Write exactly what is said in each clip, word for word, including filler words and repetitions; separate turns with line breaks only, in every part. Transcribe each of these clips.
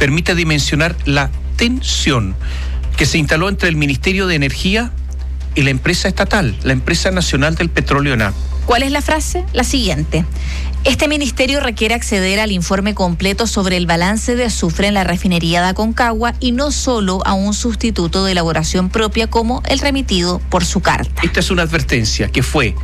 permite dimensionar la tensión que se instaló entre el Ministerio de Energía y la empresa estatal, la empresa nacional del petróleo ENAP.
¿Cuál es la frase? La siguiente. Este ministerio requiere acceder al informe completo sobre el balance de azufre en la refinería de Aconcagua y no solo a un sustituto de elaboración propia como el remitido por su carta.
Esta es una advertencia que fue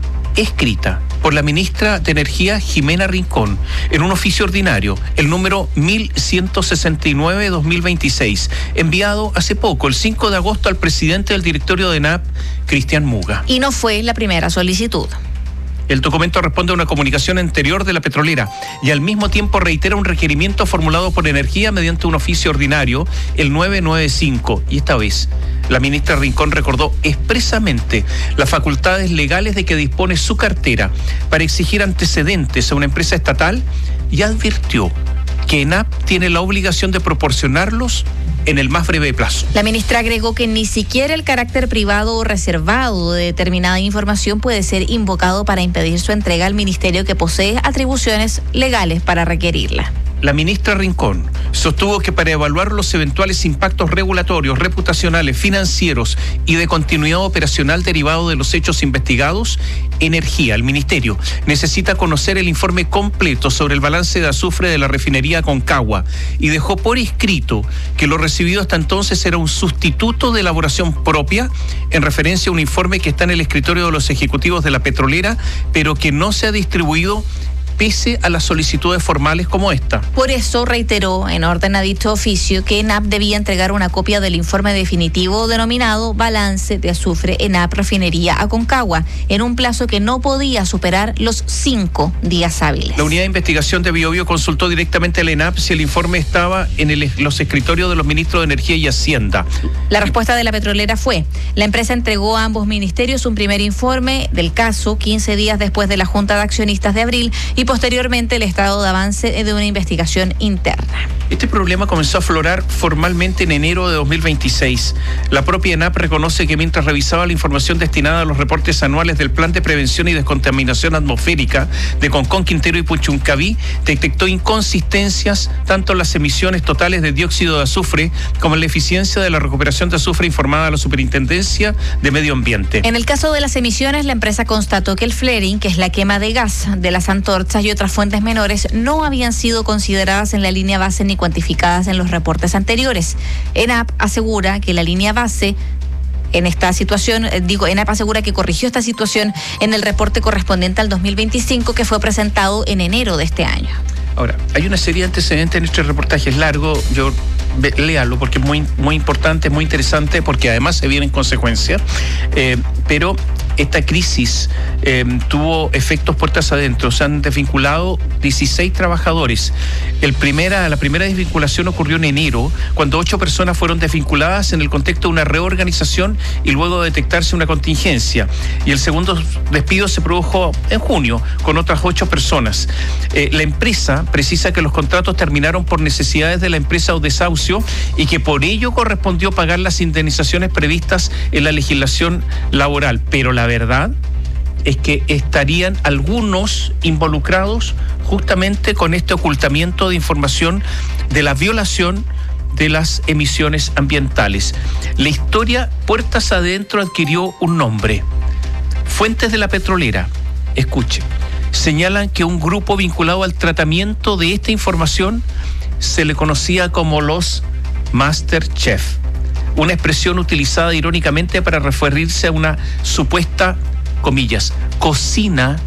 escrita por la ministra de Energía, Jimena Rincón, en un oficio ordinario, el número mil ciento sesenta y nueve de dos mil veintiséis, enviado hace poco, el cinco de agosto, al presidente del directorio de ENAP, Cristian Muga.
Y no fue la primera solicitud.
El documento responde a una comunicación anterior de la petrolera y al mismo tiempo reitera un requerimiento formulado por Energía mediante un oficio ordinario, el nueve noventa y cinco. Y esta vez, la ministra Rincón recordó expresamente las facultades legales de que dispone su cartera para exigir antecedentes a una empresa estatal y advirtió que ENAP tiene la obligación de proporcionarlos en el más breve plazo.
La ministra agregó que ni siquiera el carácter privado o reservado de determinada información puede ser invocado para impedir su entrega al ministerio que posee atribuciones legales para requerirla.
La ministra Rincón sostuvo que para evaluar los eventuales impactos regulatorios, reputacionales, financieros y de continuidad operacional derivado de los hechos investigados, Energía, el ministerio, necesita conocer el informe completo sobre el balance de azufre de la refinería Aconcagua y dejó por escrito que lo recibido hasta entonces era un sustituto de elaboración propia en referencia a un informe que está en el escritorio de los ejecutivos de la petrolera, pero que no se ha distribuido pese a las solicitudes formales como esta.
Por eso reiteró en orden a dicho oficio que ENAP debía entregar una copia del informe definitivo denominado Balance de Azufre ENAP Refinería Aconcagua en un plazo que no podía superar los cinco días hábiles.
La unidad de investigación de Biobío consultó directamente al ENAP si el informe estaba en el, los escritorios de los ministros de Energía y Hacienda.
La respuesta de la petrolera fue: la empresa entregó a ambos ministerios un primer informe del caso quince días después de la Junta de Accionistas de abril y posteriormente el estado de avance de una investigación interna.
Este problema comenzó a aflorar formalmente en enero de dos mil veintiséis. La propia ENAP reconoce que mientras revisaba la información destinada a los reportes anuales del Plan de Prevención y Descontaminación Atmosférica de Concón, Quintero y Puchuncaví, detectó inconsistencias tanto en las emisiones totales de dióxido de azufre como en la eficiencia de la recuperación de azufre informada a la Superintendencia de Medio Ambiente.
En el caso de las emisiones, la empresa constató que el flaring, que es la quema de gas de las antorchas y otras fuentes menores, no habían sido consideradas en la línea base ni cuantificadas en los reportes anteriores. ENAP asegura que la línea base en esta situación, digo, ENAP asegura que corrigió esta situación en el reporte correspondiente al dos mil veinticinco que fue presentado en enero de este año.
Ahora, hay una serie de antecedentes en este reportaje, es largo, yo léalo porque es muy, muy importante, muy interesante, porque además se viene en consecuencia, eh, pero esta crisis eh, tuvo efectos puertas adentro. Se han desvinculado dieciséis trabajadores. El primera, la primera desvinculación ocurrió en enero, cuando ocho personas fueron desvinculadas en el contexto de una reorganización y luego de detectarse una contingencia. Y el segundo despido se produjo en junio, con otras ocho personas. Eh, la empresa precisa que los contratos terminaron por necesidades de la empresa o desahucio y que por ello correspondió pagar las indemnizaciones previstas en la legislación laboral. Pero la verdad es que estarían algunos involucrados justamente con este ocultamiento de información de la violación de las emisiones ambientales. La historia puertas adentro adquirió un nombre. Fuentes de la petrolera, escuchen, señalan que un grupo vinculado al tratamiento de esta información se le conocía como los Masterchef, una expresión utilizada irónicamente para referirse a una supuesta, comillas, cocina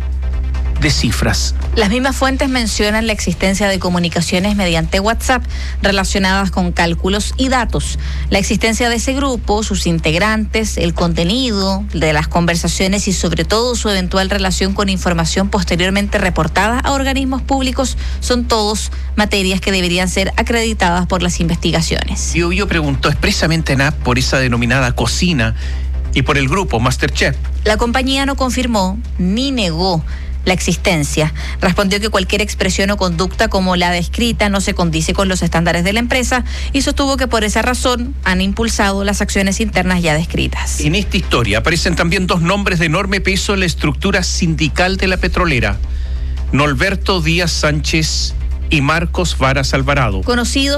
de cifras.
Las mismas fuentes mencionan la existencia de comunicaciones mediante WhatsApp relacionadas con cálculos y datos, la existencia de ese grupo, sus integrantes, el contenido de las conversaciones y sobre todo su eventual relación con información posteriormente reportada a organismos públicos son todos materias que deberían ser acreditadas por las investigaciones.
Biobío preguntó expresamente a ENAP por esa denominada cocina y por el grupo Masterchef.
La compañía no confirmó ni negó la existencia. Respondió que cualquier expresión o conducta como la descrita no se condice con los estándares de la empresa y sostuvo que por esa razón han impulsado las acciones internas ya descritas.
En esta historia aparecen también dos nombres de enorme peso en la estructura sindical de la petrolera: Norberto Díaz Sánchez y Marcos Varas Alvarado.
Conocidos